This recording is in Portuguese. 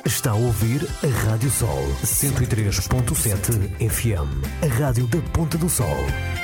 Está a ouvir a Rádio Sol 103.7 FM, a rádio da Ponta do Sol.